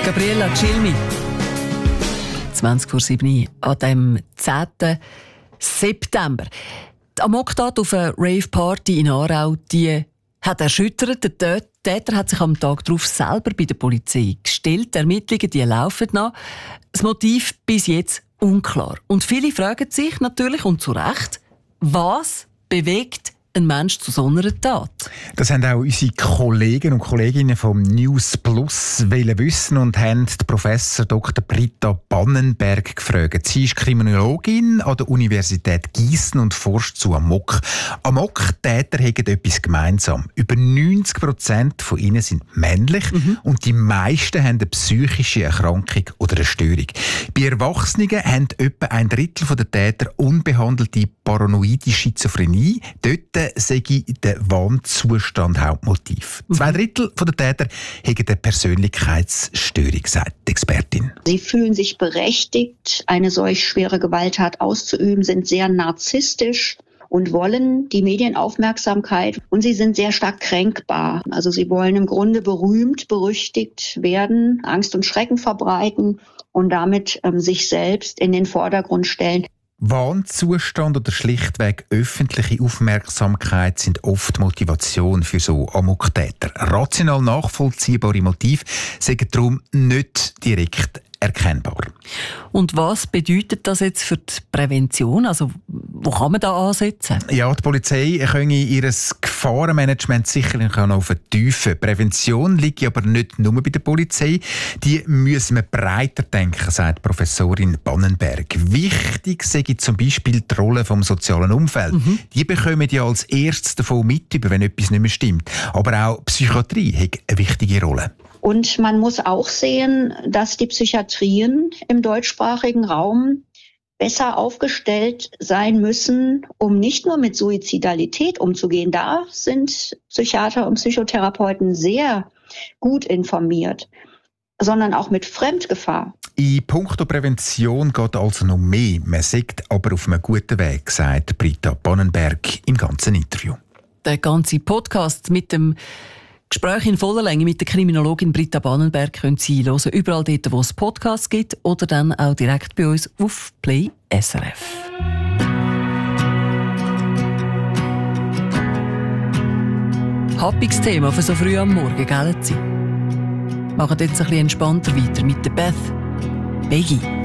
Gabriella Cilmi. 20:07 an dem 10. September. Die Amoktat auf einer Rave-Party in Aarau, die hat erschüttert. Der Täter hat sich am Tag darauf selber bei der Polizei gestellt. Die Ermittlungen die laufen noch. Das Motiv bis jetzt unklar. Und viele fragen sich natürlich, und zu Recht, was bewegt ein Mensch zu so einer Tat? Das haben auch unsere Kollegen und Kolleginnen vom News Plus wissen und haben die Professor Dr. Britta Bannenberg gefragt. Sie ist Kriminologin an der Universität Gießen und forscht zu Amok. Amok-Täter haben etwas gemeinsam. Über 90% von ihnen sind männlich und die meisten haben eine psychische Erkrankung oder eine Störung. Bei Erwachsenen haben etwa 1/3 der Täter unbehandelte paranoide Schizophrenie. Dort sei der Wahnzustand Hauptmotiv. 2/3 der Täter haben eine Persönlichkeitsstörung, sagt die Expertin. Sie fühlen sich berechtigt, eine solch schwere Gewalttat auszuüben, sind sehr narzisstisch und wollen die Medienaufmerksamkeit. Und sie sind sehr stark kränkbar. Also sie wollen im Grunde berühmt, berüchtigt werden, Angst und Schrecken verbreiten und damit sich selbst in den Vordergrund stellen. Wahnzustand oder schlichtweg öffentliche Aufmerksamkeit sind oft Motivation für so Amoktäter. Rational nachvollziehbare Motive sind darum nicht direkt erkennbar. Und was bedeutet das jetzt für die Prävention? Also, wo kann man da ansetzen? Ja, die Polizei könne ihr Gefahrenmanagement sicherlich auch noch vertiefen. Prävention liegt aber nicht nur bei der Polizei. Die müssen wir breiter denken, sagt Professorin Bannenberg. Wichtig sei zum Beispiel die Rolle vom sozialen Umfeld. Die bekommen ja als erstes davon mit, wenn etwas nicht mehr stimmt. Aber auch Psychiatrie hat eine wichtige Rolle. Und man muss auch sehen, dass die Psychiatrien im deutschsprachigen Raum besser aufgestellt sein müssen, um nicht nur mit Suizidalität umzugehen. Da sind Psychiater und Psychotherapeuten sehr gut informiert, sondern auch mit Fremdgefahr. In puncto Prävention geht also noch mehr. Man sagt aber auf einem guten Weg, sagt Britta Bannenberg im ganzen Interview. Der ganze Podcast mit dem Gespräch in voller Länge mit der Kriminologin Britta Bannenberg können Sie hören, überall dort, wo es Podcasts gibt oder dann auch direkt bei uns auf Play SRF. Happiges Thema für so früh am Morgen, gell? Sie machen jetzt ein bisschen entspannter weiter mit der Beth Beggy.